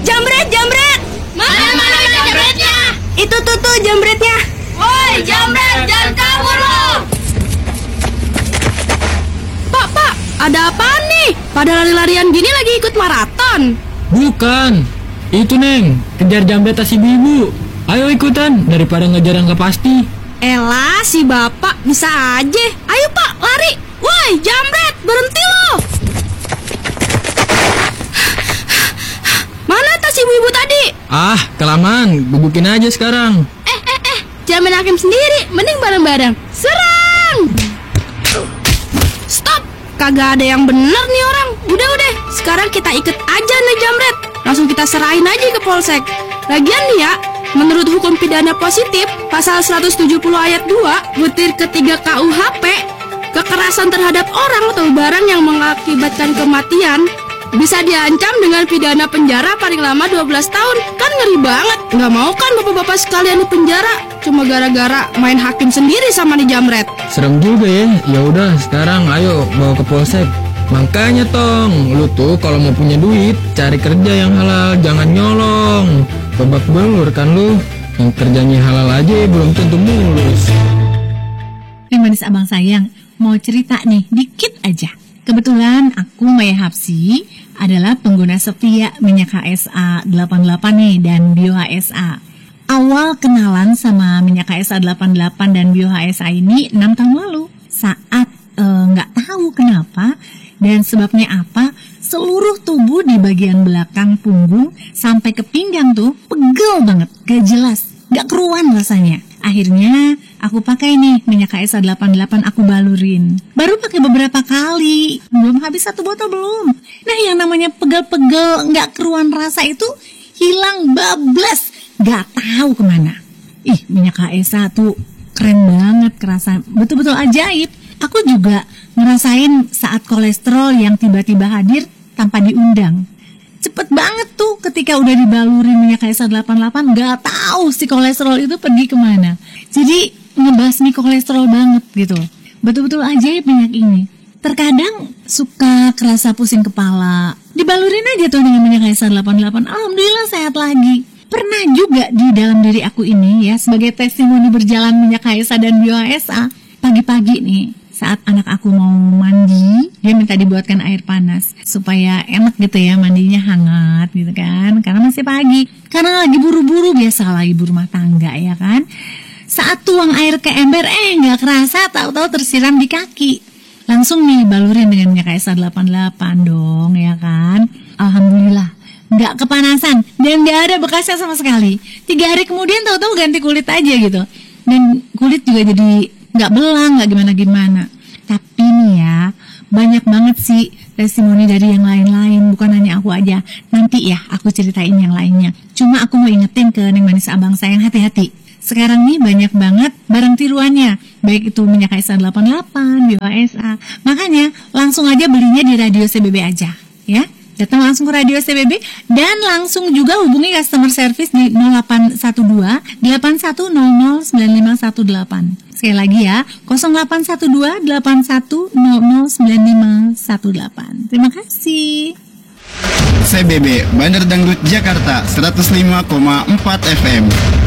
Jambret. Mana jambretnya? Itu tuh jambretnya. Woi, jambret, jangan kabur lo. Pak, ada apaan nih? Pada lari-larian gini lagi ikut maraton? Bukan, itu Neng, kejar jambret tas ibu-ibu. Ayo ikutan, daripada ngejar yang gak pasti. Elah, si bapak bisa aja. Ayo Pak, lari. Woi, jambret, berhenti lo. Mana tas ibu-ibu tadi? Ah, kelamaan, gebukin aja sekarang. Jangan main hakim sendiri, mending bareng-bareng. Serang! Stop! Kagak ada yang bener nih orang. Udah, sekarang kita ikut aja nih jambret. Langsung kita serahin aja ke polsek. Lagian nih ya, menurut hukum pidana positif pasal 170 ayat 2 butir ketiga KUHP, kekerasan terhadap orang atau barang yang mengakibatkan kematian bisa diancam dengan pidana penjara paling lama 12 tahun. Kan ngeri banget. Nggak mau kan bapak-bapak sekalian di penjara cuma gara-gara main hakim sendiri sama nih jambret. Serem juga ya. Ya udah, sekarang ayo bawa ke polsek. Makanya Tong, lu tuh kalau mau punya duit cari kerja yang halal, jangan nyolong. Babak belur kan lu. Yang kerjanya halal aja belum tentu mulus. Manis abang sayang, mau cerita nih dikit aja. Kebetulan aku Maya Hapsi adalah pengguna setia minyak HSA 88 nih dan Bio HSA. Awal kenalan sama minyak HSA 88 dan Bio HSA ini 6 tahun lalu. Saat nggak tahu kenapa dan sebabnya apa, seluruh tubuh di bagian belakang punggung sampai ke pinggang tuh pegel banget, gak jelas, gak keruan rasanya. Akhirnya aku pakai nih minyak HSA 88, aku balurin. Baru pakai beberapa kali, belum habis 1 botol belum. Nah yang namanya pegel-pegel gak keruan rasa itu hilang bablas, gak tahu kemana. Minyak HSA tuh keren banget, kerasa betul-betul ajaib. Aku juga ngerasain saat kolesterol yang tiba-tiba hadir tanpa diundang. Cepet banget tuh ketika udah dibalurin minyak HSA 88, gak tahu si kolesterol itu pergi kemana. Jadi ngebasmi kolesterol banget gitu. Betul-betul ajaib minyak ini. Terkadang suka kerasa pusing kepala, dibalurin aja tuh dengan minyak HSA 88. Alhamdulillah sehat lagi. Pernah juga di dalam diri aku ini ya, sebagai testimoni berjalan minyak HSA dan Bio HSA, pagi-pagi nih saat anak aku mau mandi, dia minta dibuatkan air panas supaya enak gitu ya, mandinya hangat gitu kan, karena masih pagi, karena lagi buru-buru, biasalah ibu rumah tangga ya kan. Saat tuang air ke ember, nggak kerasa tahu-tahu tersiram di kaki. Langsung nih balurin dengan minyak HSA 88 dong ya kan. Alhamdulillah nggak kepanasan dan nggak ada bekasnya sama sekali. 3 hari kemudian tahu-tahu ganti kulit aja gitu, dan kulit juga jadi nggak belang, nggak gimana-gimana. Tapi nih ya, banyak banget sih testimoni dari yang lain-lain, bukan hanya aku aja. Nanti ya aku ceritain yang lainnya. Cuma aku mau ingetin ke Neng Manis abang sayang, hati-hati. Sekarang nih banyak banget barang tiruannya, baik itu minyak HSA 88, Bio HSA. Makanya langsung aja belinya di Radio CBB aja ya. Datang langsung ke Radio CBB dan langsung juga hubungi customer service di 0812 8100 9518. Sekali lagi ya, 0812 8100 9518. Terima kasih. CBB Bandar Dangdut Jakarta 105,4 FM.